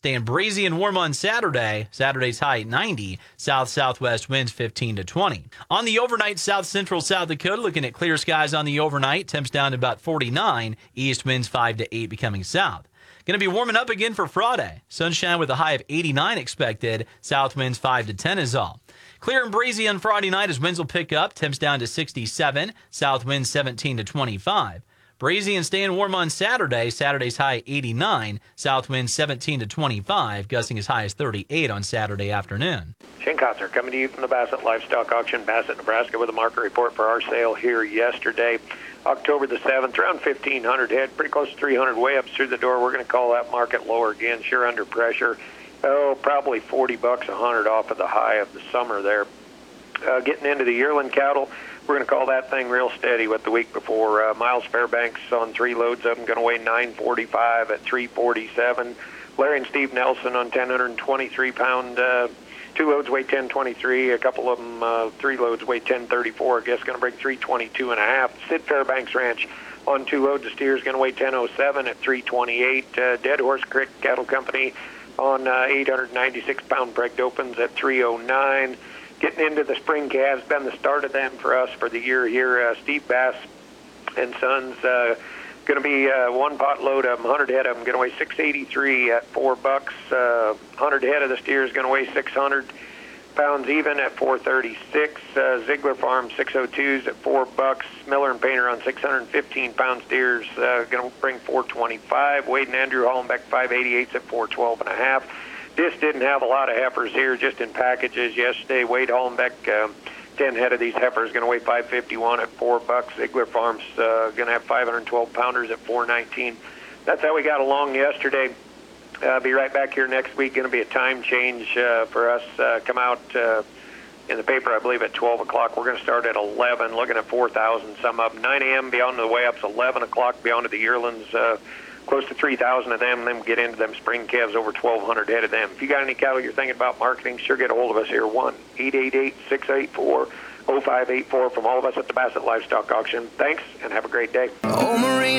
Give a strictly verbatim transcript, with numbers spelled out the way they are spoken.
Staying breezy and warm on Saturday. Saturday's high at ninety. South-southwest winds fifteen to twenty. On the overnight, south-central South Dakota, looking at clear skies on the overnight. Temps down to about forty-nine. East winds five to eight becoming south. Going to be warming up again for Friday. Sunshine with a high of eighty-nine expected. South winds five to ten is all. Clear and breezy on Friday night as winds will pick up. Temps down to sixty-seven. South winds seventeen to twenty-five. Breezy and staying warm on Saturday. Saturday's high eighty-nine. South winds seventeen to twenty-five. Gusting as high as thirty-eight on Saturday afternoon. Shane Kotzer coming to you from the Bassett Livestock Auction, Bassett, Nebraska, with a market report for our sale here yesterday, October the seventh, around fifteen hundred head, pretty close to three hundred way-ups through the door. We're going to call that market lower again, sure under pressure. Oh, probably forty bucks a hundred off of the high of the summer there. Uh, getting into the yearling cattle, we're going to call that thing real steady with the week before. Uh, Miles Fairbanks on three loads of them, going to weigh nine forty-five at three forty-seven. Larry and Steve Nelson on ten twenty-three pound, uh, two loads weigh ten twenty-three. A couple of them, uh, three loads weigh ten thirty-four. I guess going to bring three twenty-two and a half. Sid Fairbanks Ranch on two loads of steers, going to weigh ten oh seven at three twenty-eight. Uh, Dead Horse Creek Cattle Company on uh, eight ninety-six pound pregged opens at three oh nine. Getting into the spring calves, been the start of them for us for the year here. Uh, Steve Bass and Sons, uh, going to be uh, one pot load of them, one hundred head of them, going to weigh six eighty-three at four bucks. Uh, one hundred head of the steers going to weigh six hundred pounds even at four thirty-six. Uh, Ziegler Farm six oh twos at four bucks. Miller and Painter on six hundred fifteen pound steers, uh, going to bring four twenty-five. Wade and Andrew Hollenbeck five eighty-eights at four twelve and a half. This didn't have a lot of heifers here, just in packages yesterday. Wade Hollenbeck, um, ten head of these heifers, going to weigh five fifty-one at four bucks. Ziegler Farms uh, going to have five hundred twelve pounders at four nineteen. That's how we got along yesterday. Uh, be right back here next week. Going to be a time change uh, for us. Uh, come out uh, in the paper, I believe, at twelve o'clock. We're going to start at eleven, looking at four thousand some up. nine a.m. beyond the way-ups, eleven o'clock beyond the yearlings. Uh, close to three thousand of them, then we get into them spring calves, over twelve hundred head of them. If you got any cattle you're thinking about marketing, sure get a hold of us here, one eight eight eight, six eight four, oh five eight four from all of us at the Bassett Livestock Auction. Thanks, and have a great day. Oh, Marina.